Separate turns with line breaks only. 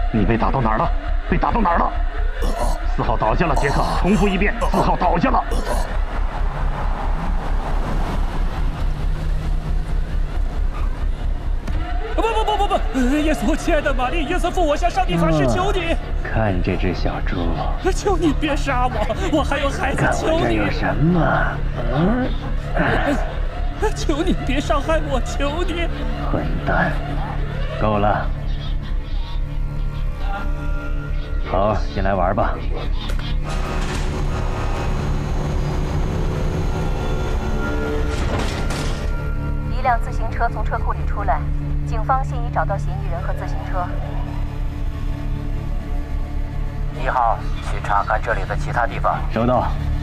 你被打到哪儿了？被打到哪儿了？4号倒下了，杰克，重复一遍，4号倒下了。
不！耶稣，亲爱的玛丽，耶稣父，我向上帝发誓，求你！
看这只小猪，
求你别杀我还有孩子，求你！
这有什么？
求你别伤害我，求你！
混蛋，够了。好，进来玩吧。
一辆自行车从车库里出来，警方现已找到嫌疑人和自行车。
1号，去查看这里的其他地方。
收到。